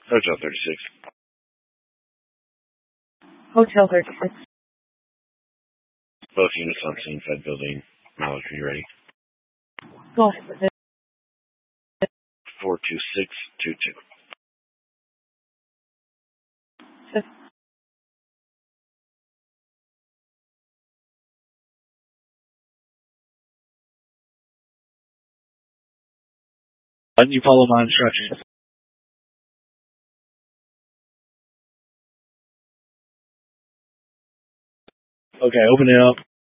Hotel 36. Hotel 36. Both units on scene, Fed building. Malik, are you ready? Go ahead with it. 42622. You follow my instructions. Okay, open it up.